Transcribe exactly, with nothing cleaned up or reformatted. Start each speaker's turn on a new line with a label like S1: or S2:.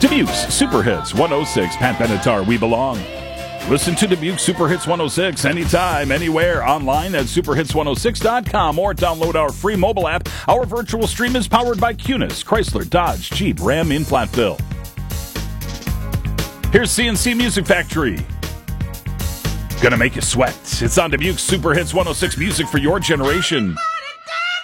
S1: Dubuque's Super Hits one oh six. Pat Benatar, we belong. Listen to Dubuque Super Hits one oh six anytime, anywhere, online at super hits one oh six dot com or download our free mobile app. Our virtual stream is powered by Cunis, Chrysler, Dodge, Jeep, Ram in Platteville. Here's C N C Music Factory. Gonna make you sweat. It's on Dubuque Super Hits one oh six, music for your generation.